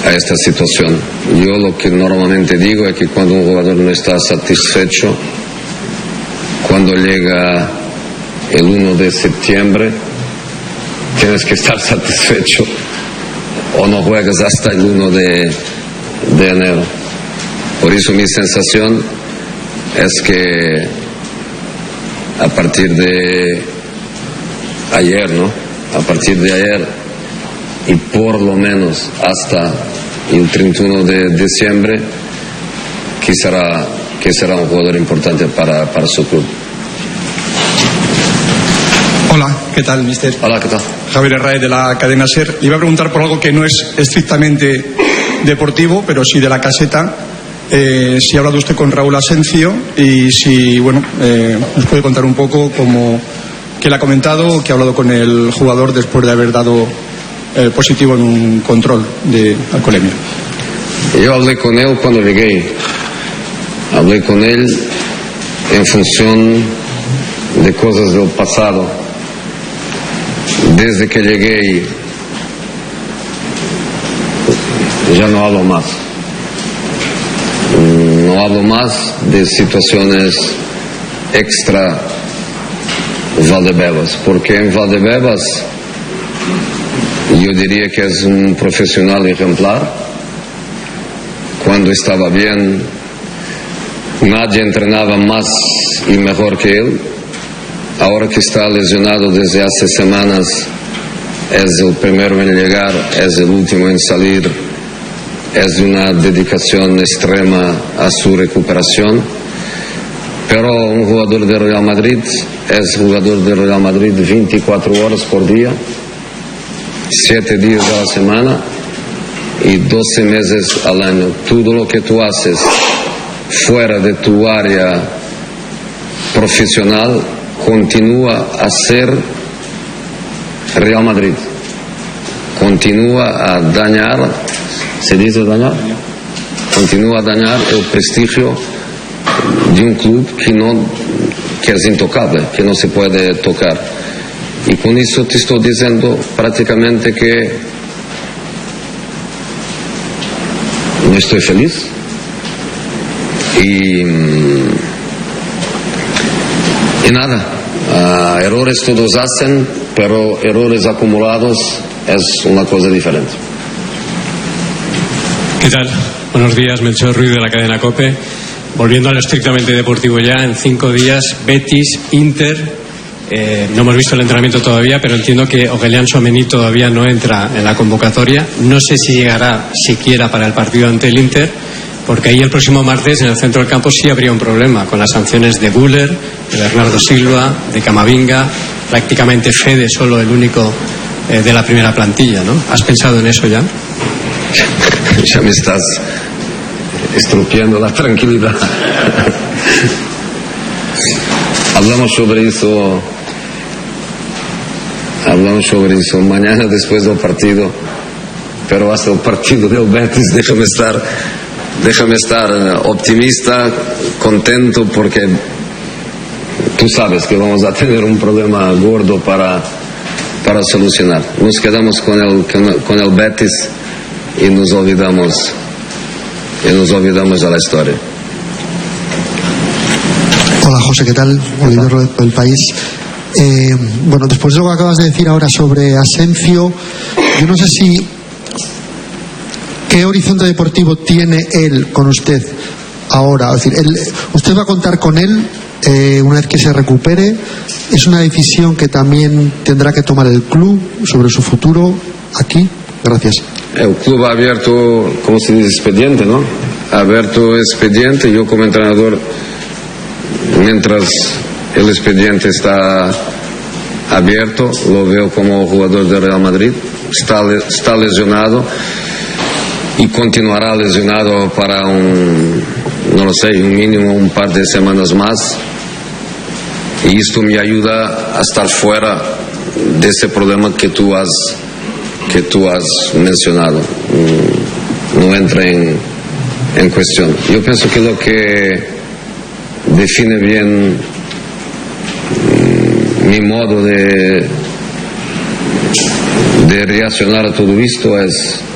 a esta situación. Yo lo que normalmente digo es que cuando un jugador no está satisfecho, cuando llega el 1 de septiembre, tienes que estar satisfecho o no juegas hasta el 1 de enero. Por eso mi sensación es que a partir de ayer, a partir de ayer y por lo menos hasta el 31 de diciembre, que será un jugador importante para su club. Hola, ¿qué tal, mister? Hola, ¿qué tal? Javier Herrera, de la cadena SER. Le iba a preguntar por algo que no es estrictamente deportivo, pero sí de la caseta. Si ha hablado usted con Raúl Asencio y si, nos puede contar un poco qué le ha comentado, qué ha hablado con el jugador después de haber dado positivo en un control de alcoholemia. Yo hablé con él cuando llegué. Hablé con él en función de cosas del pasado. Desde que llegué ya no hablo más. No hablo más de situaciones extra Valdebebas, porque en Valdebebas yo diría que es un profesional ejemplar. Cuando estaba bien, nadie entrenaba más y mejor que él. Ahora que está lesionado desde hace semanas, es el primero en llegar, es el último en salir, es de una dedicación extrema a su recuperación. Pero un jugador de Real Madrid es jugador de Real Madrid 24 horas por día, 7 días a la semana y 12 meses al año. Todo lo que tú haces fuera de tu área profesional continúa a ser Real Madrid. Continúa a dañar, ¿se dice dañar? Continúa a dañar el prestigio de un club que es intocable, que no se puede tocar. Y con eso te estoy diciendo prácticamente que no estoy feliz. Y nada, errores todos hacen, pero errores acumulados es una cosa diferente. ¿Qué tal? Buenos días, Melchor Ruiz de la cadena COPE. Volviendo a lo estrictamente deportivo ya, en 5 días, Betis, Inter. No hemos visto el entrenamiento todavía, pero entiendo que Aurélien Tchouameni todavía no entra en la convocatoria. No sé si llegará siquiera para el partido ante el Inter, porque ahí el próximo martes en el centro del campo sí habría un problema con las sanciones de Güler, de Bernardo Silva, de Camavinga, prácticamente Fede solo el único de la primera plantilla, ¿no? ¿Has pensado en eso ya? Ya me estás estropeando la tranquilidad. Hablamos sobre eso mañana después del partido, pero hasta el partido del Betis déjame estar optimista, contento, porque tú sabes que vamos a tener un problema gordo para solucionar. Nos quedamos con el Betis y nos olvidamos de la historia. Hola José, ¿qué tal? Oliver Rodríguez del País. Después de lo que acabas de decir ahora sobre Asencio, yo no sé qué horizonte deportivo tiene él con usted ahora. Es decir, ¿usted va a contar con él una vez que se recupere? ¿Es una decisión que también tendrá que tomar el club sobre su futuro aquí? Gracias. El club ha abierto, ¿cómo se dice? Expediente, ¿no? Ha abierto expediente. Yo como entrenador, mientras el expediente está abierto, lo veo como jugador de Real Madrid. Está lesionado y continuará lesionado para un mínimo un par de semanas más. Y esto me ayuda a estar fuera de ese problema que tú has mencionado. No entra en cuestión. Yo pienso que lo que define bien mi modo de reaccionar a todo esto es